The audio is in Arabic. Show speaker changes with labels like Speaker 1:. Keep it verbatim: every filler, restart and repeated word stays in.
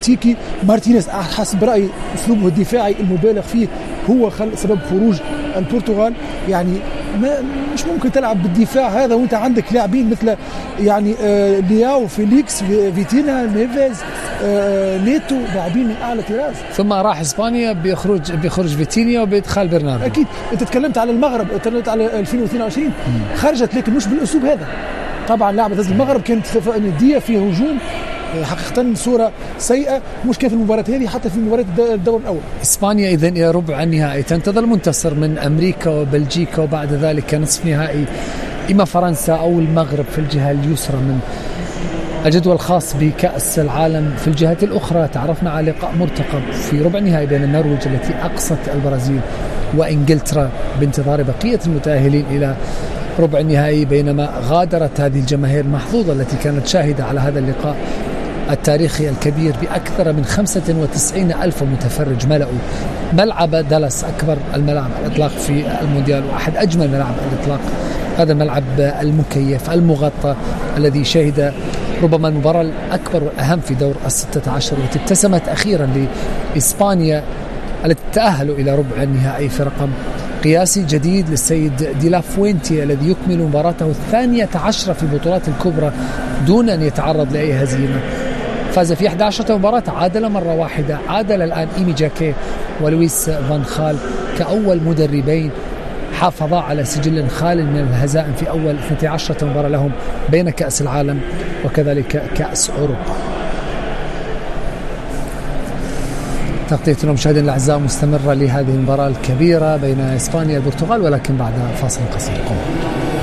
Speaker 1: تكتيكي. مارتينيز حسب رأيي أسلوبه الدفاعي المبالغ فيه هو خل سبب خروج البرتغال. يعني ما مش ممكن تلعب بالدفاع هذا وانت عندك لاعبين مثل يعني آه لياو، فيليكس، فيتينا، نيفيز، آه نيتو، لاعبين من اعلى طراز.
Speaker 2: ثم راح اسبانيا بيخرج بيخرج فيتينيا وبيدخل برناردو.
Speaker 1: اكيد انت تكلمت على المغرب، تكلمت على ألفين واثنين وعشرين خرجت لكن مش بالاسلوب هذا. طبعا لعبة هذه المغرب كانت ندية في هجوم، حقيقة صورة سيئة مش كان في المباراة هذه حتى في مباراة الدور الأول.
Speaker 2: إسبانيا إذن إلى ربع النهائي تنتظر منتصر من أمريكا وبلجيكا، وبعد ذلك نصف نهائي إما فرنسا أو المغرب في الجهة اليسرى من الجدول الخاص بكأس العالم. في الجهة الأخرى تعرفنا على لقاء مرتقب في ربع النهائي بين النرويج التي أقصت البرازيل وإنجلترا بانتظار بقية المتأهلين إلى ربع النهائي، بينما غادرت هذه الجماهير المحظوظة التي كانت شاهدة على هذا اللقاء التاريخي الكبير بأكثر من خمسة وتسعين ألف متفرج ملأوا ملعب دالاس، أكبر الملاعب على الإطلاق في المونديال وأحد أجمل ملاعب على الإطلاق. هذا الملعب المكيف المغطى الذي شهد ربما المباراة الأكبر والأهم في دور الستة عشر، والتي ابتسمت أخيرا لإسبانيا التي تأهلوا إلى ربع النهائي في رقم قياسي جديد للسيد دي لا فوينتي الذي يكمل مباراته الثانية عشرة في البطولات الكبرى دون أن يتعرض لأي هزيمة. فاز في إحدى عشرة مباراة، عادل مرة واحدة، عادل الآن إيمي جاكي ولويس فان خال كأول مدربين حافظا على سجل خال من الهزائم في أول اثنتي عشرة مباراة لهم بين كأس العالم وكذلك كأس أوروبا. تغطيتنا مشاهدينا الأعزاء مستمرة لهذه المباراة الكبيرة بين إسبانيا والبرتغال، ولكن بعد فاصل قصير.